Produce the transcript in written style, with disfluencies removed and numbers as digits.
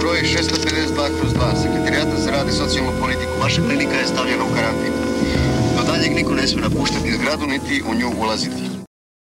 broj 652/2, Sekretarijata za rad i socijalnu politiku. Vaša klinika je stavljena u karantin. Do daljeg niko ne smije napuštati zgradu, niti u nju ulaziti.